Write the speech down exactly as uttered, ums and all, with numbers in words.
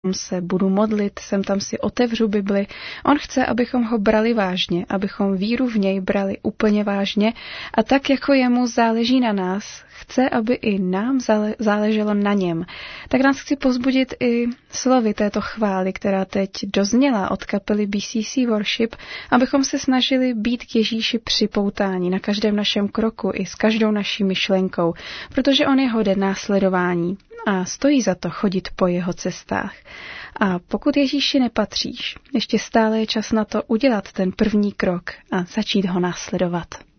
se budu modlit, sem tam si otevřu Bibli. On chce, abychom ho brali vážně, abychom víru v něj brali úplně vážně a tak, jako jemu záleží na nás, chce, aby i nám záleželo na něm. Tak nás chci povzbudit i slovy této chvály, která teď dozněla od kapely B C C Worship, abychom se snažili být k Ježíši připoutáni na každém našem kroku i s každou naší myšlenkou, protože on je hoden následování a stojí za to chodit po jeho cestách. A pokud Ježíši nepatříš, ještě stále je čas na to udělat ten první krok a začít ho následovat.